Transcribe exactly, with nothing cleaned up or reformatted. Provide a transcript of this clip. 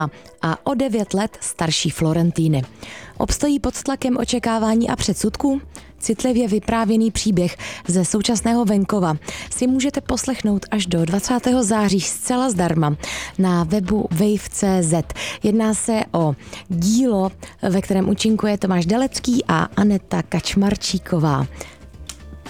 a o devět let starší Florentíny. Obstojí pod tlakem očekávání a předsudků? Citlivě vyprávěný příběh ze současného venkova si můžete poslechnout až do dvacátého září zcela zdarma na webu wave tečka cé zet. Jedná se o dílo, ve kterém účinkuje Tomáš Delecký a Aneta Kačmarčíková.